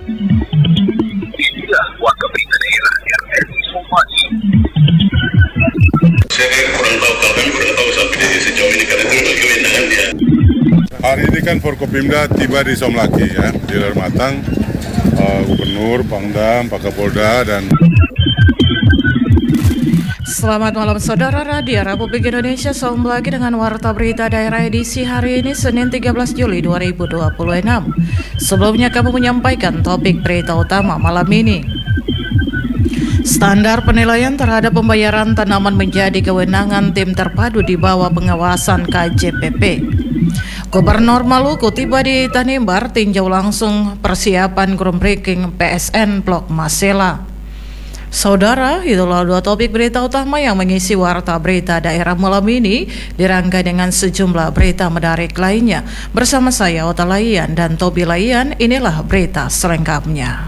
Inilah warta berita daerah RRI Somasi. Saya kurang tahu, kalau kami kurang tahu sampai di sejauh ini karena itu kewenangan dia. Hari ini kan Forkopimda tiba di Somlaki ya, di Larmatang, Gubernur, Pangdam, Pak Kapolda dan. Selamat malam saudara Radio Republik Indonesia, Somlaki dengan warta berita daerah edisi hari ini Senin 13 Juli 2026. Sebelumnya kami menyampaikan topik berita utama malam ini. Standar penilaian terhadap pembayaran tanaman menjadi kewenangan tim terpadu di bawah pengawasan KJPP. Gubernur Maluku tiba di Tanimbar tinjau langsung persiapan groundbreaking PSN Blok Masela. Saudara, itulah dua topik berita utama yang mengisi warta berita daerah malam ini, dirangkai dengan sejumlah berita menarik lainnya. Bersama saya Ota Laian dan Tobi Laian, inilah berita selengkapnya.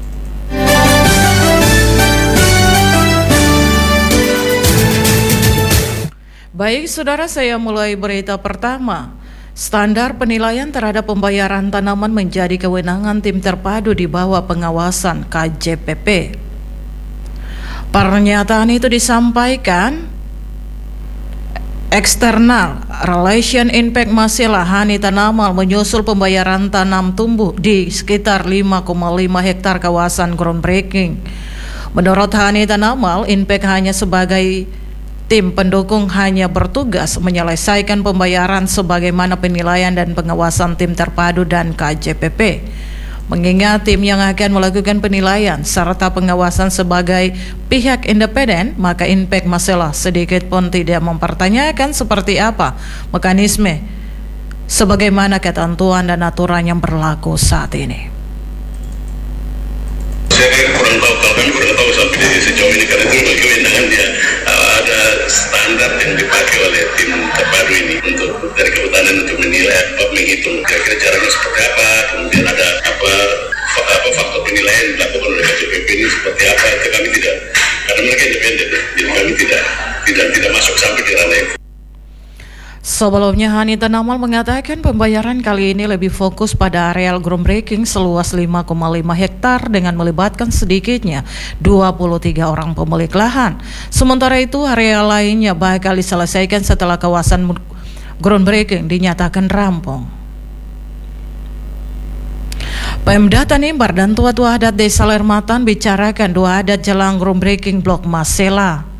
Baik saudara, saya mulai berita pertama. Standar penilaian terhadap pembayaran tanaman menjadi kewenangan tim terpadu di bawah pengawasan KJPP. Pernyataan itu disampaikan External Relation Impact Masela Hani Tanamal menyusul pembayaran tanam tumbuh di sekitar 5,5 hektar kawasan groundbreaking. Menurut Hani Tanamal, Impact hanya sebagai tim pendukung hanya bertugas menyelesaikan pembayaran sebagaimana penilaian dan pengawasan tim terpadu dan KJPP. Mengingat tim yang akan melakukan penilaian serta pengawasan sebagai pihak independen, maka Impact Masela sedikit pun tidak mempertanyakan seperti apa mekanisme sebagaimana ketentuan dan aturan yang berlaku saat ini. Saya kurang tahu, kalau kami kurang tahu sampai di sejauh ini karena itu kewenangan dia. Ada standar yang dipakai oleh tim terpadu ini untuk dari kehutanan untuk menilai, menghitung kira-kira caranya seperti apa, kemudian ada apa faktor penilaian dilakukan oleh KJPP ini seperti apa, itu kami tidak, karena mereka independen, jadi kami tidak masuk sampai di ranah itu. Sebelumnya Hani Tanamal mengatakan pembayaran kali ini lebih fokus pada areal groundbreaking seluas 5,5 hektar dengan melibatkan sedikitnya 23 orang pemilik lahan. Sementara itu areal lainnya bakal diselesaikan setelah kawasan groundbreaking dinyatakan rampung. Pemda Tanimbar dan tua-tua adat Desa Lermatan bicarakan dua adat jelang groundbreaking Blok Masela.